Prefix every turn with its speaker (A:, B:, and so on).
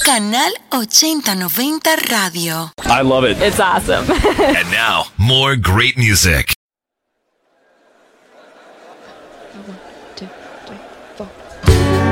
A: Canal 8090 Radio.
B: I love it.
C: It's awesome.
D: And now, more great music.
C: 1, 2, 3, 4.